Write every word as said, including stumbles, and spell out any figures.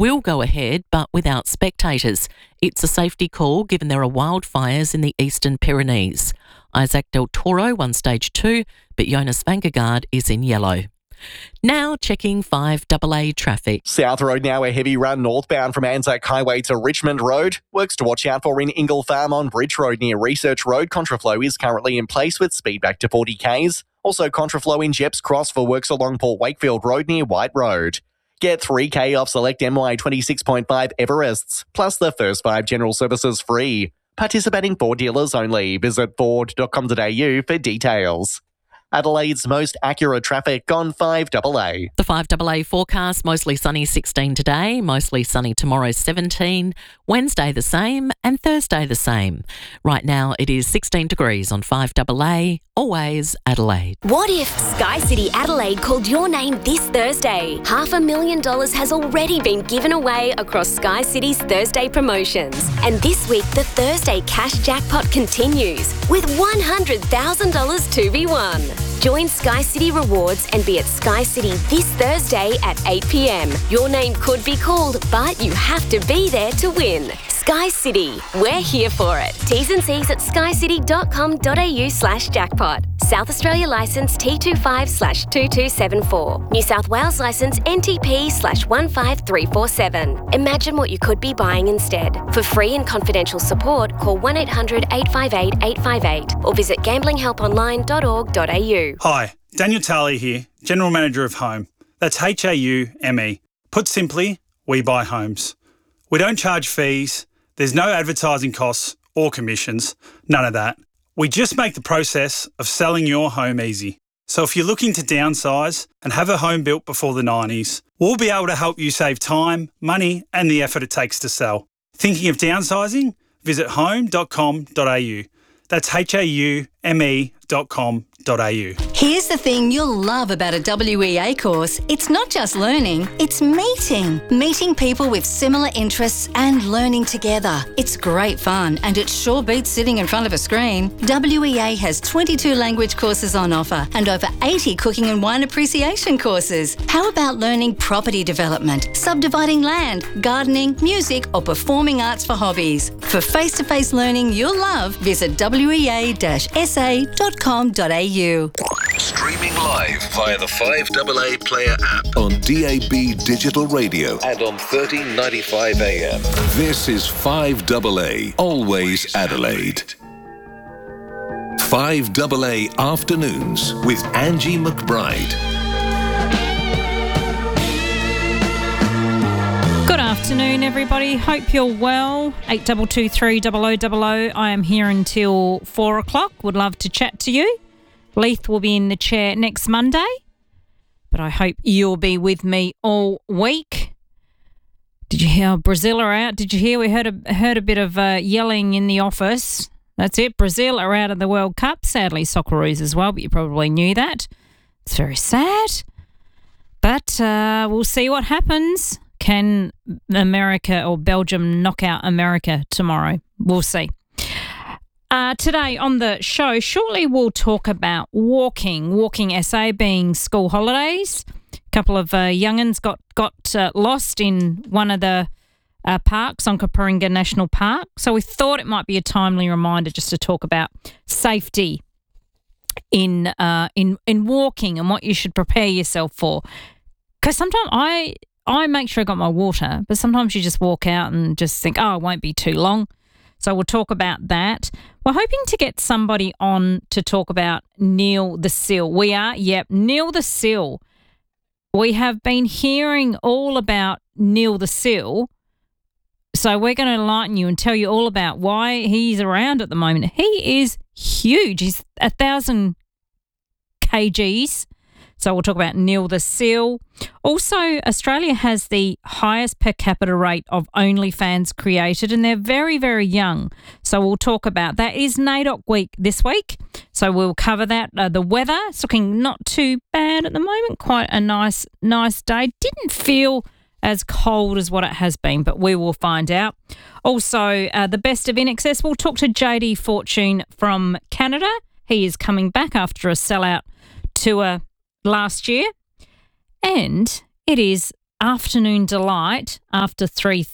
will go ahead, but without spectators. It's a safety call given there are wildfires in the Eastern Pyrenees. Isaac Del Toro won stage two, but Jonas Vingegaard is in yellow. Now checking five A A traffic. South Road now a heavy run northbound from Anzac Highway to Richmond Road. Works to watch out for in Ingle Farm on Bridge Road near Research Road. Contraflow is currently in place with speed back to forty kays. Also Contraflow in Jeps Cross for works along Port Wakefield Road near White Road. Get three K off select M Y twenty-six point five Everests, plus the first five general services free. Participating Ford dealers only. Visit ford dot com dot a u for details. Adelaide's most accurate traffic on five A A. The five A A forecast, mostly sunny sixteen today, mostly sunny tomorrow seventeen, Wednesday the same and Thursday the same. Right now it is sixteen degrees on five A A, always Adelaide. What if Sky City Adelaide called your name this Thursday? Half a million dollars has already been given away across Sky City's Thursday promotions. And this week the Thursday cash jackpot continues with one hundred thousand dollars to be won. Join Sky City Rewards and be at Sky City this Thursday at eight p m. Your name could be called, but you have to be there to win. Sky City, we're here for it. T's and C's at skycity dot com dot a u slash jackpot. South Australia licence T twenty-five slash two two seven four. New South Wales licence N T P slash one five three four seven. Imagine what you could be buying instead. For free and confidential support, call one eight hundred eight five eight eight five eight or visit gambling help online dot org dot a u. Hi, Daniel Tarley here, General Manager of Home. That's H A U M E. Put simply, we buy homes. We don't charge fees, there's no advertising costs or commissions, none of that. We just make the process of selling your home easy. So if you're looking to downsize and have a home built before the nineties, we'll be able to help you save time, money and the effort it takes to sell. Thinking of downsizing? Visit home dot com dot a u. That's H A U M E dot com dot a u. Here's the thing you'll love about a W E A course. It's not just learning, it's meeting. Meeting people with similar interests and learning together. It's great fun and it sure beats sitting in front of a screen. W E A has twenty-two language courses on offer and over eighty cooking and wine appreciation courses. How about learning property development, subdividing land, gardening, music or performing arts for hobbies? For face-to-face learning you'll love, visit w e a dash s a dot com dot a u. Streaming live via the five A A Player app on D A B Digital Radio and on thirteen ninety-five A M. This is five A A, always Adelaide. five A A Afternoons with Angie McBride. Good afternoon, everybody. Hope you're well. eight two two three double oh double oh. I am here until four o'clock. Would love to chat to you. Leith will be in the chair next Monday, but I hope you'll be with me all week. Did you hear Brazil are out? Did you hear we heard a, heard a bit of uh, yelling in the office? That's it. Brazil are out of the World Cup. Sadly, Socceroos as well, but you probably knew that. It's very sad, but uh, we'll see what happens. Can America or Belgium knock out America tomorrow? We'll see. Uh, today on the show, shortly we'll talk about walking, walking S A being school holidays. A couple of uh, young'uns got, got uh, lost in one of the uh, parks on Kaparinga National Park. So we thought it might be a timely reminder just to talk about safety in uh, in in walking and what you should prepare yourself for. Because sometimes I, I make sure I got my water, but sometimes you just walk out and just think, oh, it won't be too long. So we'll talk about that. We're hoping to get somebody on to talk about Neil the Seal. We are, yep, Neil the Seal. We have been hearing all about Neil the Seal. So we're going to enlighten you and tell you all about why he's around at the moment. He is huge. He's a thousand kgs. So we'll talk about Neil the Seal. Also, Australia has the highest per capita rate of OnlyFans created, and they're very, very young. So we'll talk about that. It is NAIDOC week this week, so we'll cover that. Uh, the weather, it's looking not too bad at the moment. Quite a nice, nice day. Didn't feel as cold as what it has been, but we will find out. Also, uh, the best of I N X S. We'll talk to J D Fortune from Canada. He is coming back after a sellout tour last year, and it is afternoon delight after three